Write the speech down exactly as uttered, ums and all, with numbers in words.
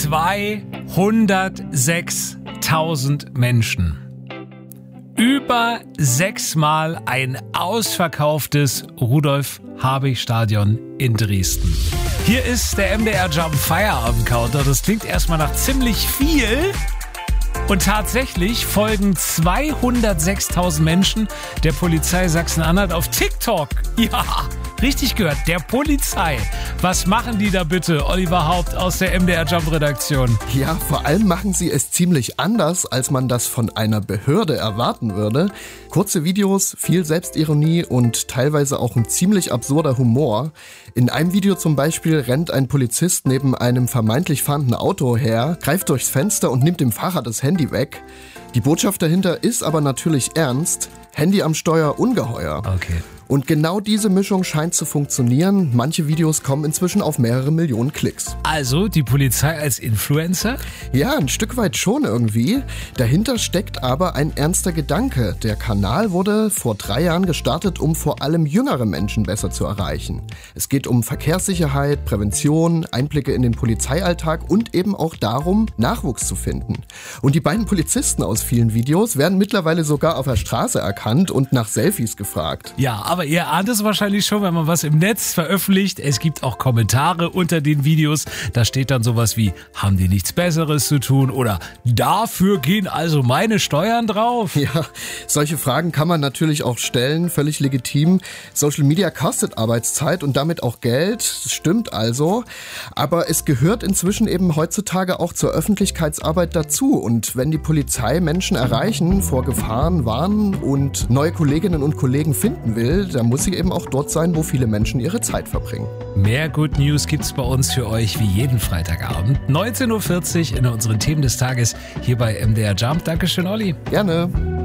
zweihundertsechstausend Menschen. Über sechsmal ein ausverkauftes Rudolf-Habich-Stadion in Dresden. Hier ist der M D R Jump Feierabend-Counter. Das klingt erstmal nach ziemlich viel. Und tatsächlich folgen zweihundertsechstausend Menschen der Polizei Sachsen-Anhalt auf TikTok. Ja, richtig gehört, der Polizei. Was machen die da bitte, Oliver Haupt aus der M D R Jump Redaktion? Ja, vor allem machen sie es ziemlich anders, als man das von einer Behörde erwarten würde. Kurze Videos, viel Selbstironie und teilweise auch ein ziemlich absurder Humor. In einem Video zum Beispiel rennt ein Polizist neben einem vermeintlich fahrenden Auto her, greift durchs Fenster und nimmt dem Fahrer das Handy weg. Die Botschaft dahinter ist aber natürlich ernst. Handy am Steuer, ungeheuer. Okay. Und genau diese Mischung scheint zu funktionieren. Manche Videos kommen inzwischen auf mehrere Millionen Klicks. Also die Polizei als Influencer? Ja, ein Stück weit schon irgendwie. Dahinter steckt aber ein ernster Gedanke. Der Kanal wurde vor drei Jahren gestartet, um vor allem jüngere Menschen besser zu erreichen. Es geht um Verkehrssicherheit, Prävention, Einblicke in den Polizeialltag und eben auch darum, Nachwuchs zu finden. Und die beiden Polizisten aus vielen Videos werden mittlerweile sogar auf der Straße erkannt und nach Selfies gefragt. Ja, aber ihr ahnt es wahrscheinlich schon, wenn man was im Netz veröffentlicht. Es gibt auch Kommentare unter den Videos. Da steht dann sowas wie, haben die nichts Besseres zu tun? Oder dafür gehen also meine Steuern drauf? Ja, solche Fragen kann man natürlich auch stellen, völlig legitim. Social Media kostet Arbeitszeit und damit auch Geld. Das stimmt also. Aber es gehört inzwischen eben heutzutage auch zur Öffentlichkeitsarbeit dazu. Und wenn die Polizei Menschen erreichen, vor Gefahren warnen und neue Kolleginnen und Kollegen finden will, da muss sie eben auch dort sein, wo viele Menschen ihre Zeit verbringen. Mehr Good News gibt's bei uns für euch wie jeden Freitagabend. neunzehn Uhr vierzig in unseren Themen des Tages hier bei M D R Jump. Dankeschön, Olli. Gerne.